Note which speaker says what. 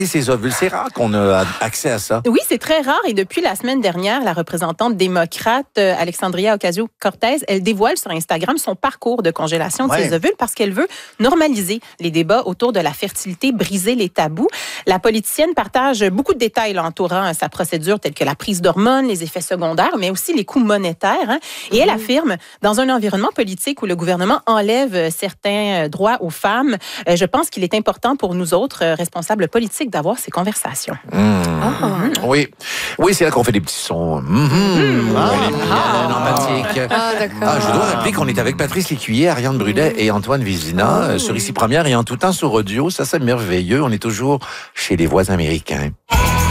Speaker 1: Ces ovules, c'est rare qu'on a accès à ça.
Speaker 2: Oui, c'est très rare. Et depuis la semaine dernière, la représentante démocrate Alexandria Ocasio-Cortez, elle dévoile sur Instagram son parcours de congélation de ses ovules parce qu'elle veut normaliser les débats autour de la fertilité, briser les tabous. La politicienne partage beaucoup de détails entourant sa procédure, tels que la prise d'hormones, les effets secondaires, mais aussi les coûts monétaires. Et elle affirme, dans un environnement politique où le gouvernement enlève certains droits aux femmes, je pense qu'il est important pour nous autres responsables politiques d'avoir ces conversations.
Speaker 1: Oui, c'est là qu'on fait des petits sons. Empathiques. Je dois rappeler qu'on est avec Patrice Lécuyer, Ariane Brudet et Antoine Vézina sur Ici Première et en tout temps sur audio. Ça, c'est merveilleux. On est toujours chez les voisins américains.